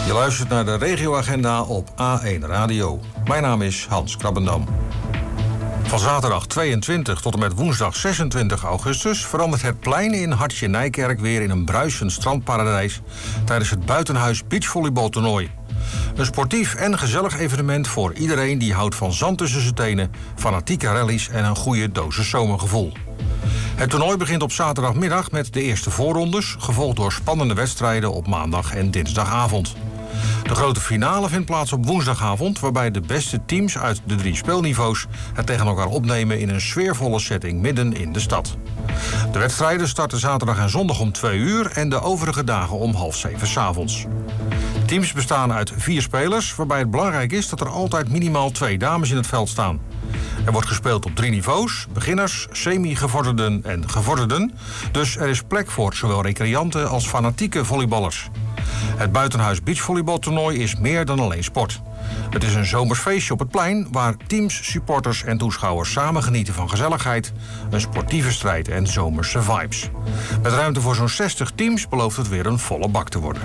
Je luistert naar de regioagenda op A1 Radio. Mijn naam is Hans Krabbendam. Van zaterdag 22 tot en met woensdag 26 augustus... verandert het plein in Hartje-Nijkerk weer in een bruisend strandparadijs... tijdens het buitenhuis beachvolleybaltoernooi. Een sportief en gezellig evenement voor iedereen die houdt van zand tussen zijn tenen... fanatieke rallies en een goede dosis zomergevoel. Het toernooi begint op zaterdagmiddag met de eerste voorrondes... gevolgd door spannende wedstrijden op maandag en dinsdagavond. De grote finale vindt plaats op woensdagavond... waarbij de beste teams uit de 3 speelniveaus het tegen elkaar opnemen... in een sfeervolle setting midden in de stad. De wedstrijden starten zaterdag en zondag om 2 uur... en de overige dagen om 6:30 s'avonds. Teams bestaan uit 4 spelers... waarbij het belangrijk is dat er altijd minimaal 2 dames in het veld staan. Er wordt gespeeld op 3 niveaus, beginners, semi-gevorderden en gevorderden. Dus er is plek voor zowel recreanten als fanatieke volleyballers. Het buitenhuis beachvolleybaltoernooi is meer dan alleen sport. Het is een zomers feestje op het plein waar teams, supporters en toeschouwers samen genieten van gezelligheid, een sportieve strijd en zomerse vibes. Met ruimte voor zo'n 60 teams belooft het weer een volle bak te worden.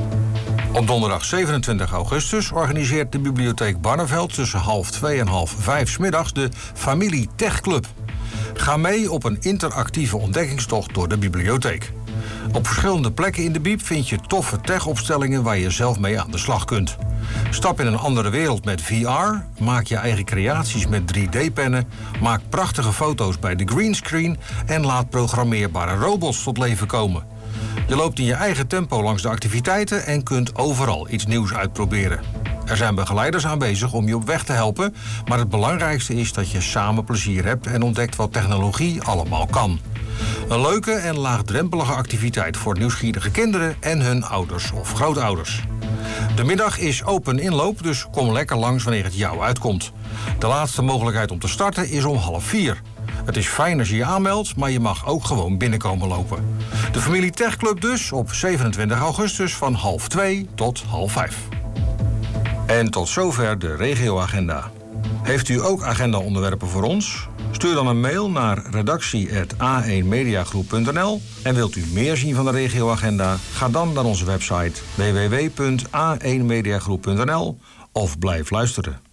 Op donderdag 27 augustus organiseert de bibliotheek Barneveld tussen 2:30 en 5:30 's middags de Familie Tech Club. Ga mee op een interactieve ontdekkingstocht door de bibliotheek. Op verschillende plekken in de bieb vind je toffe tech-opstellingen waar je zelf mee aan de slag kunt. Stap in een andere wereld met VR, maak je eigen creaties met 3D-pennen, maak prachtige foto's bij de greenscreen en laat programmeerbare robots tot leven komen. Je loopt in je eigen tempo langs de activiteiten en kunt overal iets nieuws uitproberen. Er zijn begeleiders aanwezig om je op weg te helpen, maar het belangrijkste is dat je samen plezier hebt en ontdekt wat technologie allemaal kan. Een leuke en laagdrempelige activiteit voor nieuwsgierige kinderen en hun ouders of grootouders. De middag is open inloop, dus kom lekker langs wanneer het jou uitkomt. De laatste mogelijkheid om te starten is om 3:30. Het is fijn als je je aanmeldt, maar je mag ook gewoon binnenkomen lopen. De Familie Tech Club dus op 27 augustus van 2:30 tot 4:30. En tot zover de regioagenda. Heeft u ook agendaonderwerpen voor ons? Stuur dan een mail naar redactie@a1mediagroep.nl. En wilt u meer zien van de regioagenda? Ga dan naar onze website www.a1mediagroep.nl of blijf luisteren.